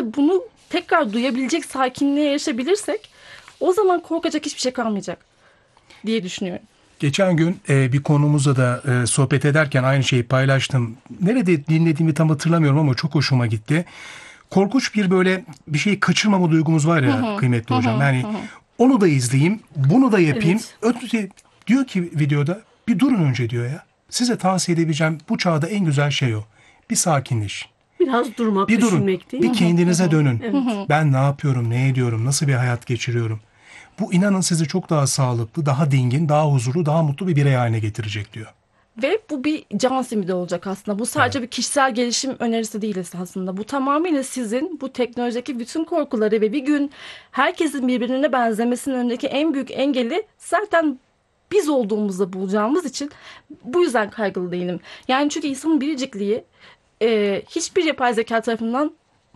bunu tekrar duyabilecek sakinliğe erişebilirsek o zaman korkacak hiçbir şey kalmayacak diye düşünüyorum. Geçen gün bir konumuzla da sohbet ederken aynı şeyi paylaştım. Nerede dinlediğimi tam hatırlamıyorum ama çok hoşuma gitti. Korkunç bir şeyi kaçırmama duygumuz var ya kıymetli hocam. Yani onu da izleyeyim, bunu da yapayım. Diyor ki videoda bir durun önce diyor ya. Size tavsiye edebileceğim bu çağda en güzel şey o. Bir sakinleş. Biraz durmak, Bir durun, düşünmek değil mi? bir kendinize dönün. Evet. Ben ne yapıyorum, ne ediyorum, nasıl bir hayat geçiriyorum. Bu inanın sizi çok daha sağlıklı, daha dingin, daha huzurlu, daha mutlu bir birey haline getirecek diyor. Ve bu bir can simidi olacak aslında. Bu sadece bir kişisel gelişim önerisi değil aslında. Bu tamamıyla sizin bu teknolojideki bütün korkuları ve bir gün herkesin birbirine benzemesinin önündeki en büyük engeli zaten biz olduğumuzda bulacağımız için bu yüzden kaygılı değilim. Yani çünkü insanın biricikliği hiçbir yapay zeka tarafından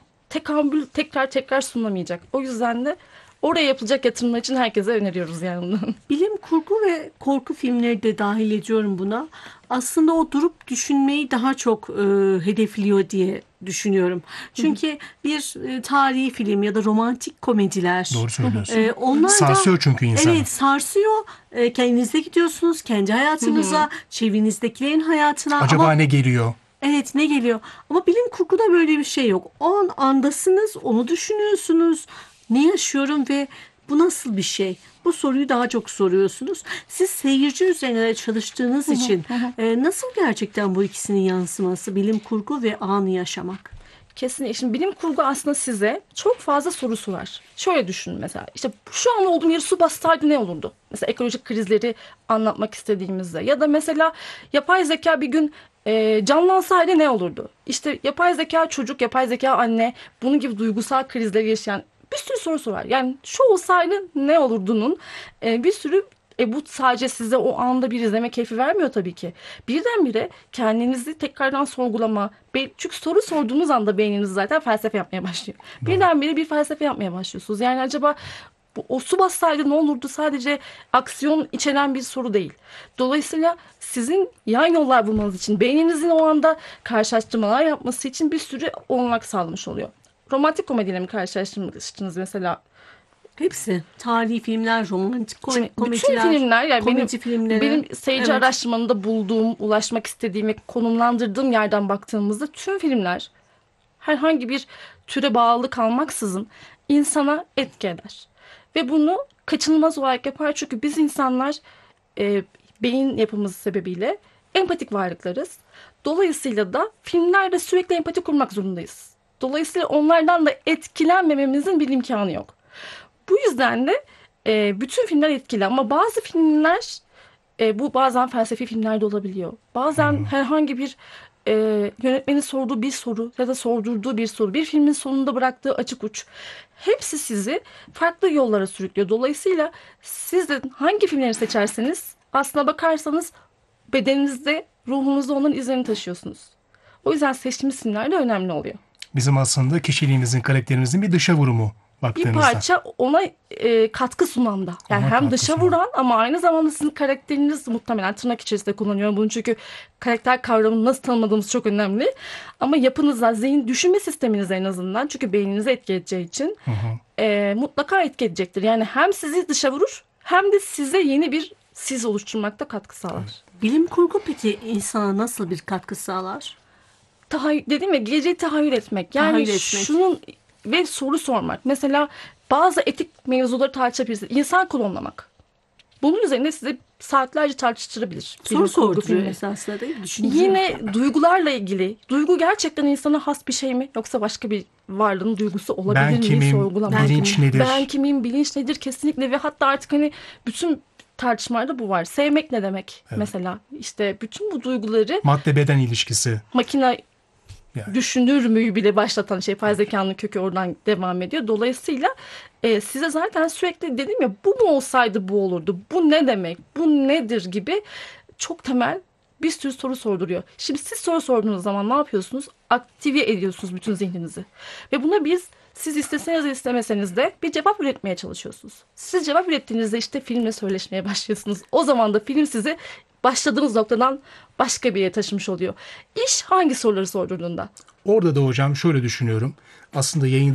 tekrar sunulamayacak. O yüzden de oraya yapılacak yatırımlar için herkese öneriyoruz yani. Bilim kurgu ve korku filmleri de dahil ediyorum buna. Aslında o durup düşünmeyi daha çok hedefliyor diye düşünüyorum. Çünkü bir tarihi film ya da romantik komediler. Doğru söylüyorsun. Onlar sarsıyor da, çünkü insanı. Evet, sarsıyor. Kendinize gidiyorsunuz, kendi hayatınıza, çevrenizdekilerin hayatına. Acaba ne geliyor? Evet, ne geliyor? Ama bilim kurguda böyle bir şey yok. O an andasınız, onu düşünüyorsunuz. Ne yaşıyorum ve bu nasıl bir şey? Bu soruyu daha çok soruyorsunuz. Siz seyirci üzerine çalıştığınız için nasıl gerçekten bu ikisinin yansıması, bilim kurgu ve anı yaşamak? Kesinlikle. Şimdi bilim kurgu aslında size çok fazla sorusu var. Şöyle düşünün mesela. İşte şu an olduğum yeri su bassaydı ne olurdu? Mesela ekolojik krizleri anlatmak istediğimizde. Ya da mesela yapay zeka bir gün canlansaydı ne olurdu? İşte yapay zeka çocuk, yapay zeka anne, bunun gibi duygusal krizleri yaşayan bir sürü sorusu var. Yani şu olsaydı ne olurdunun bir sürü bu sadece size o anda bir izleme keyfi vermiyor tabii ki. Birdenbire kendinizi tekrardan sorgulama. Çünkü soru sorduğunuz anda beyniniz zaten felsefe yapmaya başlıyor. Birdenbire bir felsefe yapmaya başlıyorsunuz. Yani acaba o su bassaydı ne olurdu sadece aksiyon içeren bir soru değil. Dolayısıyla sizin yan yollar bulmanız için beyninizin o anda karşılaştırmalar yapması için bir sürü olanak sağlamış oluyor. Romantik komediyle mi karşılaştırmıştınız mesela? Hepsi. Tarihi filmler, romantik Bütün komediler, filmler yani komedi filmleri. benim seyirci araştırmamda bulduğum, ulaşmak istediğim ve konumlandırdığım yerden baktığımızda tüm filmler herhangi bir türe bağlı kalmaksızın insana etki eder. Ve bunu kaçınılmaz olarak yapar çünkü biz insanlar beyin yapımız sebebiyle empatik varlıklarız. Dolayısıyla da filmlerde sürekli empati kurmak zorundayız. Dolayısıyla onlardan da etkilenmememizin bir imkanı yok. Bu yüzden de bütün filmler etkili ama bazı filmler bu bazen felsefi filmlerde olabiliyor. Bazen herhangi bir yönetmenin sorduğu bir soru ya da sordurduğu bir soru, bir filmin sonunda bıraktığı açık uç. Hepsi sizi farklı yollara sürüklüyor. Dolayısıyla siz de hangi filmleri seçerseniz aslına bakarsanız bedeninizde, ruhunuzda onun izlerini taşıyorsunuz. O yüzden seçtiğimiz filmler de önemli oluyor. Bizim aslında kişiliğimizin, karakterimizin bir dışa vurumu baktığınızda. Bir parça ona katkı sunmanda. Yani hem dışa vuran ama aynı zamanda sizin karakteriniz muhtemelen tırnak içerisinde kullanıyorum bunu çünkü karakter kavramını nasıl tanımadığımız çok önemli. Ama yapınıza, zihin düşünme sisteminize en azından çünkü beyninize etki edeceği için mutlaka etki edecektir. Yani hem sizi dışa vurur hem de size yeni bir siz oluşturmakta katkı sağlar. Evet. Bilim kurgu peki insana nasıl bir katkı sağlar? Dedim ya geleceği tahayyül etmek. Yani şunun ve soru sormak. Mesela bazı etik mevzuları tartışabilirsiniz. İnsan klonlamak. Bunun üzerine size saatlerce tartıştırabilir. Soru sorduruyor esasında değil mi? Yine duygularla ilgili. Duygu gerçekten insana has bir şey mi? Yoksa başka bir varlığın duygusu olabilir mi? Sorgulamak. Bilinç nedir? Ben kimim, bilinç nedir? Kesinlikle ve hatta artık hani bütün tartışmalarda bu var. Sevmek ne demek mesela? İşte bütün bu duyguları madde beden ilişkisi. Makine yani düşünür müyü bile başlatan yapay zekanın kökü oradan devam ediyor. Dolayısıyla size zaten sürekli dedim ya bu mu olsaydı bu olurdu. Bu ne demek? Bu nedir gibi çok temel bir sürü soru sorduruyor. Şimdi siz soru sorduğunuz zaman ne yapıyorsunuz? Aktive ediyorsunuz bütün zihninizi. Ve buna siz isteseniz de istemeseniz de bir cevap üretmeye çalışıyorsunuz. Siz cevap ürettiğinizde işte filmle söyleşmeye başlıyorsunuz. O zaman da film sizi başladığınız noktadan başka bir yere taşımış oluyor. İş hangi soruları sorduğunda? Orada da hocam şöyle düşünüyorum. Aslında yayın